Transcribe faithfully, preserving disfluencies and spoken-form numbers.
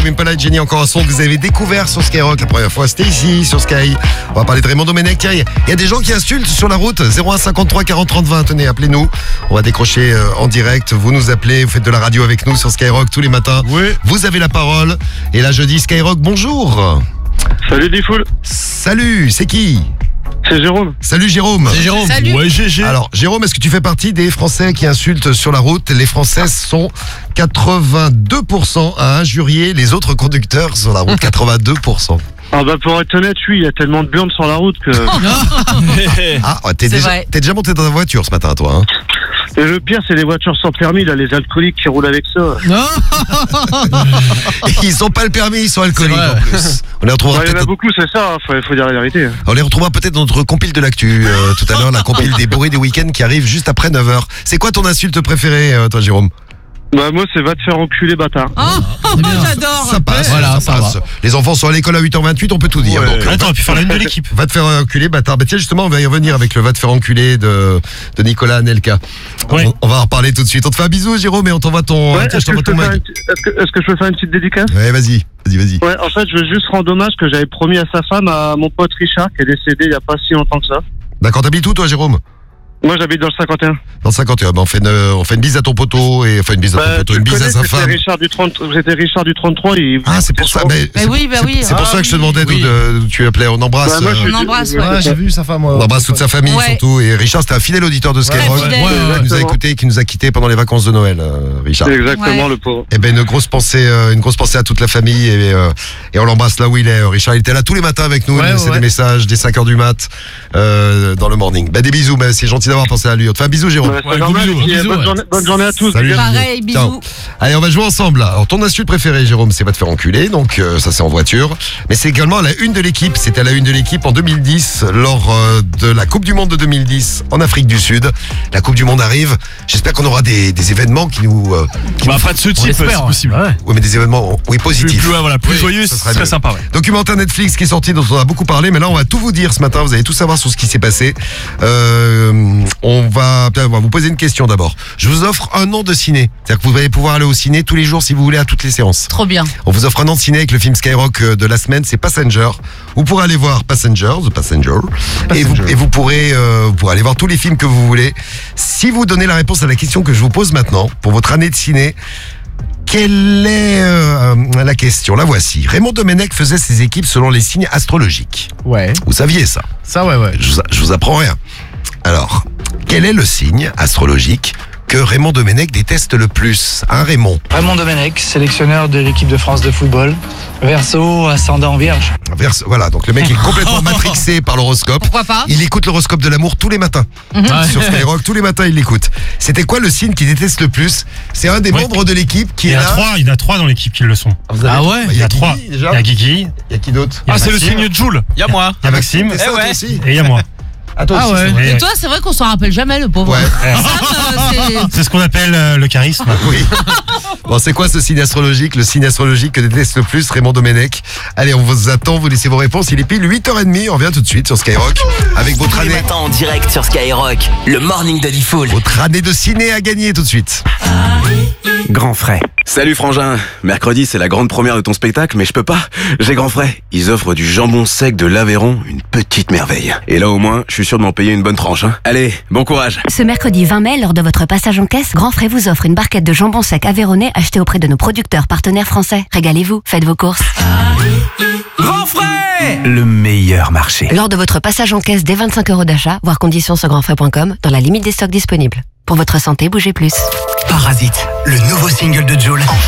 Impala et Jenny, encore un son que vous avez découvert sur Skyrock. La première fois, c'était ici, sur Sky. On va parler de Raymond Domenech. Tiens, il y a des gens qui insultent sur la route. zéro un cinquante-trois quarante trente vingt. Tenez, appelez-nous. On va décrocher euh, en direct. Vous nous appelez, vous faites de la radio avec nous sur Skyrock tous les matins. Oui. Vous avez la parole. Et là, je dis Skyrock, bonjour. Salut Diffoul. Salut, c'est qui ? C'est Jérôme. Salut Jérôme. C'est Jérôme. Salut. Ouais, G G. Alors, Jérôme, est-ce que tu fais partie des Français qui insultent sur la route ? Les Français sont quatre-vingt-deux pour cent à injurier les autres conducteurs sur la route. quatre-vingt-deux pour cent. Ah bah pour être honnête, oui, il y a tellement de burnes sur la route que... Ah, ouais, t'es C'est déjà, vrai. t'es déjà monté dans ta voiture ce matin, toi. Hein. Et le pire, c'est les voitures sans permis, là, les alcooliques qui roulent avec ça. Non. Ils ont pas le permis, ils sont alcooliques C'est vrai. en plus. On les retrouvera Ouais, il y en a peut-être. beaucoup, c'est ça, hein, faut, faut dire la vérité. On les retrouvera peut-être dans notre compile de l'actu euh, tout à l'heure, la compile des bourrés des week-ends qui arrive juste après neuf heures. C'est quoi ton insulte préférée, euh, toi, Jérôme ? Bah moi, c'est va te faire enculer, bâtard. Oh, bien. j'adore. Ça passe, Voilà, ça ça passe. va. Les enfants sont à l'école à huit heures vingt-huit, on peut tout dire. Ouais. Donc, euh, Attends, on pu faire la une de l'équipe. va te faire enculer, bâtard. Bah tiens, justement, on va y revenir avec le va te faire enculer de, de Nicolas Anelka. Ouais. On, on va en reparler tout de suite. On te fait un bisou, Jérôme, et on t'envoie ton. Ouais, tiens, je est-ce que, t'envoie je peux ton faire mag. une, petite- est-ce, que, est-ce que je peux faire une petite dédicace? Ouais, vas-y, vas-y, vas-y. Ouais, en fait, je veux juste rendre hommage que j'avais promis à sa femme, à mon pote Richard, qui est décédé il y a pas si longtemps que ça. D'accord, t'habites où, toi, Jérôme ? Moi, j'habite dans le cinquante et un. Dans le cinquante et un. Bah, on, fait une, on fait une bise à ton poteau, et enfin une bise à ton Bah, poteau, tu une le bise à connais, sa c'était femme. Richard du trente, c'était Richard du trente-trois. Il... Ah, c'est pour ça. Mais Mais c'est- oui, bah c'est- oui. C'est pour Ah ça que je te demandais d'où oui. de- d'où tu appelais. On embrasse. Bah, moi, je euh, suis- On embrasse, Ouais, ouais. Ouais, j'ai vu sa femme. On embrasse toute sa famille Ouais. surtout. Et Richard, c'était un fidèle auditeur de Skyrock. Très fidèle. Ouais, ouais, qui nous a Exactement. écouté, qui nous a quittés pendant les vacances de Noël, euh, Richard. C'est exactement Ouais. le pauvre. Eh ben une grosse pensée, euh, une grosse pensée à toute la famille et, euh, et on l'embrasse là où il est. Richard, il était là tous les matins avec nous, il Ouais, nous laissait ouais. des messages dès cinq heures du mat euh, dans le morning. Bah des bisous, bah, c'est gentil d'avoir pensé à lui. On te fait un bisou, Jérôme. Ouais, c'est Ouais, normal, gros et puis, bisous, euh, bonne, ouais. journée, bonne journée à tous. Salut. les gars. Pareil, Ciao. bisous. Allez, on va jouer ensemble là. Alors ton insulte préférée, Jérôme, c'est va te faire enculer, donc euh, ça c'est en voiture. Mais c'est également à la une de l'équipe. C'était à la une de l'équipe en deux mille dix, lors euh, de la Coupe du Monde de deux mille dix en Afrique du Sud. La Coupe du Monde arrive. J'espère qu'on aura des, des événements qui nous, euh, qui Bah, nous- pas de ce type, l'espère, c'est ouais. possible. Ouais. ouais, mais des événements, oui, Plus, positifs. plus, ouais, voilà, plus Oui, joyeux, ça c'est serait très mieux. sympa. Ouais. Documentaire Netflix qui est sorti, dont on a beaucoup parlé, mais là on va tout vous dire ce matin, vous allez tout savoir sur ce qui s'est passé. Euh, on, va, on va vous poser une question d'abord. Je vous offre un an de ciné, c'est-à-dire que vous allez pouvoir aller au ciné tous les jours si vous voulez à toutes les séances. Trop bien. On vous offre un an de ciné avec le film Skyrock euh, de la semaine, c'est Passenger. Vous pourrez aller voir Passenger, The Passenger, Et, vous, et vous pourrez, euh, vous pourrez aller voir tous les films que vous voulez. Si vous donnez la réponse à la question que je vous pose maintenant, pour votre année de ciné, quelle est euh, la question? La voici. Raymond Domenech faisait ses équipes selon les signes astrologiques. Ouais. Vous saviez ça? Ça, ouais, ouais. Je vous, je vous apprends rien. Alors, quel est le signe astrologique que Raymond Domenech déteste le plus? Hein, Raymond? Raymond Domenech, sélectionneur de l'équipe de France de football. Verseau, ascendant vierge. Verse- Voilà, donc le mec est complètement matrixé par l'horoscope. Pourquoi pas? Il écoute l'horoscope de l'amour tous les matins. Sur Skyrock, tous les matins, il l'écoute. C'était quoi le signe qu'il déteste le plus? C'est un des Ouais. membres de l'équipe qui Il y est a là. trois, il y en a trois dans l'équipe qui le sont. Vous avez- Ah ouais? Il Il y y a a trois. Guigui, Il déjà. y a Guigui, Il y a qui d'autre? il y a Ah, c'est le Maxime, signe de Joule. Y'a moi. il y a Maxime, T'es ça, Eh toi ouais. aussi? et il y a moi. Ah, toi Ah aussi, ouais. c'est vrai. Et toi, c'est vrai qu'on s'en rappelle jamais, le pauvre. Ouais. Sam, euh, c'est- C'est ce qu'on appelle euh, le charisme. Oui. Bon, c'est quoi ce signe astrologique? Le signe astrologique que déteste le plus Raymond Domenech. Allez, on vous attend, vous laissez vos réponses. Il est pile huit heures trente. On revient tout de suite sur Skyrock avec votre Tous les année, matins en direct sur Skyrock, le morning de Diffoul. votre année de ciné à gagner tout de suite. Grand frais. Salut Frangin, mercredi c'est la grande première de ton spectacle mais je peux pas, j'ai grand frais. Ils offrent du jambon sec de l'Aveyron, une petite merveille. Et là au moins, je suis sûr de m'en payer une bonne tranche. Hein. Allez, bon courage. Ce mercredi vingt mai, lors de votre passage en caisse, Grand Frais vous offre une barquette de jambon sec aveyronnais achetée auprès de nos producteurs partenaires français. Régalez-vous, faites vos courses. Grand frais! Le meilleur marché. Lors de votre passage en caisse dès vingt-cinq euros d'achat, voir conditions sur grandfrais point com, dans la limite des stocks disponibles. Pour votre santé, bougez plus. Parasite, le nouveau single de Joule.